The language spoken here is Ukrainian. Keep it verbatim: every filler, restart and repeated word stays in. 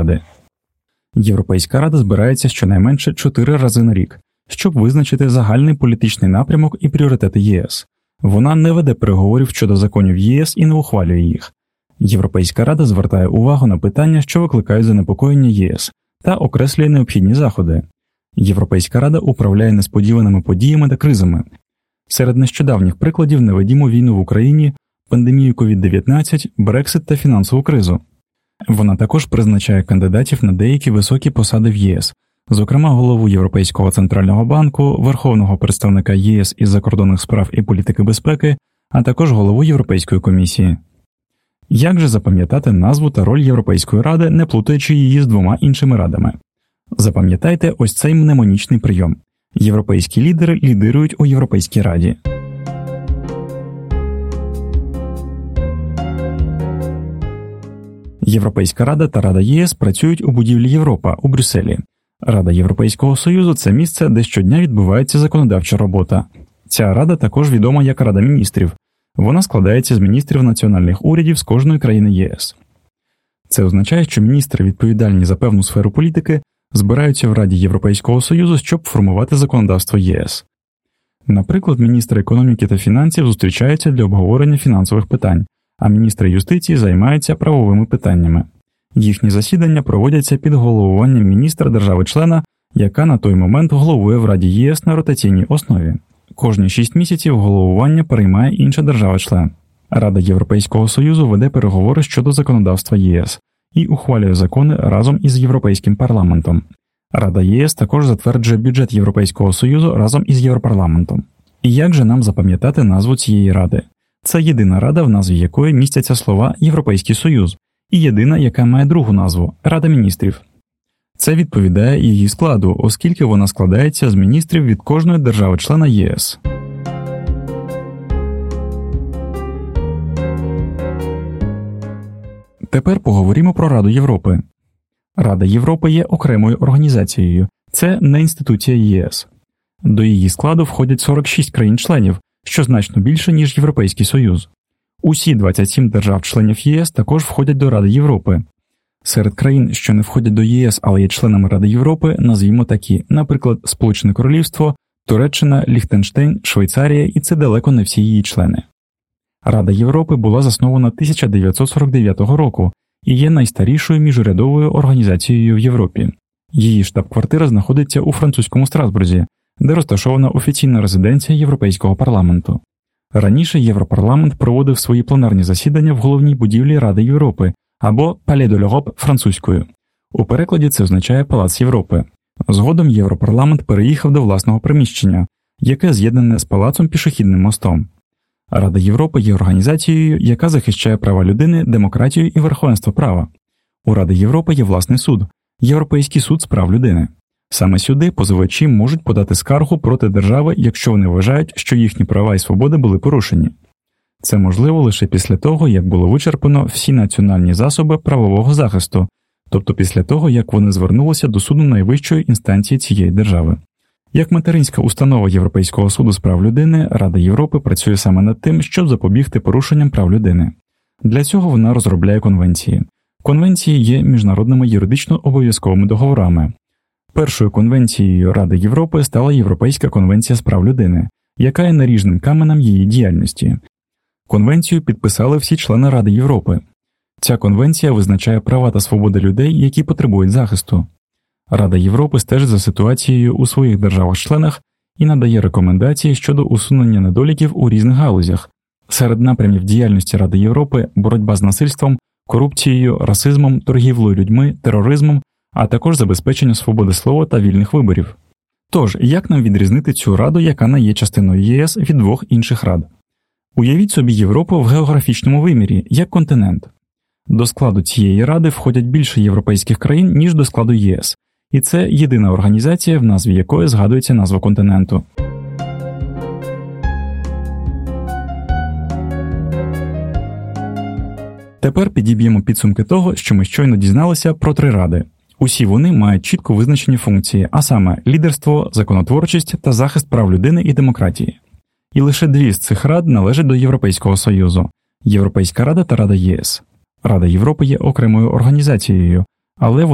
Ради. Європейська Рада збирається щонайменше чотири рази на рік, щоб визначити загальний політичний напрямок і пріоритети ЄС. Вона не веде переговорів щодо законів ЄС і не ухвалює їх. Європейська Рада звертає увагу на питання, що викликають занепокоєння ЄС, та окреслює необхідні заходи. Європейська Рада управляє несподіваними подіями та кризами. Серед нещодавніх прикладів наведімо війну в Україні, пандемію ковід дев'ятнадцять, Брексит та фінансову кризу. Вона також призначає кандидатів на деякі високі посади в ЄС, зокрема голову Європейського центрального банку, верховного представника ЄС із закордонних справ і політики безпеки, а також голову Європейської комісії. Як же запам'ятати назву та роль Європейської Ради, не плутаючи її з двома іншими радами? Запам'ятайте ось цей мнемонічний прийом. Європейські лідери лідирують у Європейській Раді. Європейська Рада та Рада ЄС працюють у будівлі Європа у Брюсселі. Рада Європейського Союзу – це місце, де щодня відбувається законодавча робота. Ця рада також відома як Рада міністрів. Вона складається з міністрів національних урядів з кожної країни ЄС. Це означає, що міністри, відповідальні за певну сферу політики, збираються в Раді Європейського Союзу, щоб формувати законодавство ЄС. Наприклад, міністри економіки та фінансів зустрічаються для обговорення фінансових питань, а міністри юстиції займаються правовими питаннями. Їхні засідання проводяться під головуванням міністра держави-члена, яка на той момент головує в Раді ЄС на ротаційній основі. Кожні шість місяців головування переймає інша держава-член. Рада Європейського Союзу веде переговори щодо законодавства ЄС і ухвалює закони разом із Європейським парламентом. Рада ЄС також затверджує бюджет Європейського Союзу разом із Європарламентом. І як же нам запам'ятати назву цієї ради? Це єдина рада, в назві якої містяться слова «Європейський Союз», і єдина, яка має другу назву – Рада міністрів. Це відповідає її складу, оскільки вона складається з міністрів від кожної держави-члена ЄС. Тепер поговоримо про Раду Європи. Рада Європи є окремою організацією. Це не інституція ЄС. До її складу входять сорок шість країн-членів, що значно більше, ніж Європейський Союз. Усі двадцять сім держав-членів ЄС також входять до Ради Європи. Серед країн, що не входять до ЄС, але є членами Ради Європи, назвімо такі, наприклад, Сполучене Королівство, Туреччина, Ліхтенштейн, Швейцарія, і це далеко не всі її члени. Рада Європи була заснована тисяча дев'ятсот сорок дев'ятого року і є найстарішою міжурядовою організацією в Європі. Її штаб-квартира знаходиться у французькому Страсбурзі, де розташована офіційна резиденція Європейського парламенту. Раніше Європарламент проводив свої пленарні засідання в головній будівлі Ради Європи, або Palais de l'Europe французькою. У перекладі це означає Палац Європи. Згодом Європарламент переїхав до власного приміщення, яке з'єднане з палацом пішохідним мостом. Рада Європи є організацією, яка захищає права людини, демократію і верховенство права. У Ради Європи є власний суд – Європейський суд з прав людини. Саме сюди позивачі можуть подати скаргу проти держави, якщо вони вважають, що їхні права і свободи були порушені. Це можливо лише після того, як було вичерпано всі національні засоби правового захисту, тобто після того, як вони звернулися до суду найвищої інстанції цієї держави. Як материнська установа Європейського суду з прав людини, Рада Європи працює саме над тим, щоб запобігти порушенням прав людини. Для цього вона розробляє конвенції. Конвенції є міжнародними юридично обов'язковими договорами. Першою конвенцією Ради Європи стала Європейська конвенція з прав людини, яка є наріжним каменем її діяльності. Конвенцію підписали всі члени Ради Європи. Ця конвенція визначає права та свободи людей, які потребують захисту. Рада Європи стежить за ситуацією у своїх державах-членах і надає рекомендації щодо усунення недоліків у різних галузях. Серед напрямів діяльності Ради Європи – боротьба з насильством, корупцією, расизмом, торгівлею людьми, тероризмом, а також забезпечення свободи слова та вільних виборів. Тож, як нам відрізнити цю раду, яка не є частиною ЄС, від двох інших рад? Уявіть собі Європу в географічному вимірі, як континент. До складу цієї ради входять більше європейських країн, ніж до складу ЄС. І це єдина організація, в назві якої згадується назва континенту. Тепер підіб'ємо підсумки того, що ми щойно дізналися про три ради. Усі вони мають чітко визначені функції, а саме лідерство, законотворчість та захист прав людини і демократії. І лише дві з цих рад належать до Європейського Союзу – Європейська Рада та Рада ЄС. Рада Європи є окремою організацією, але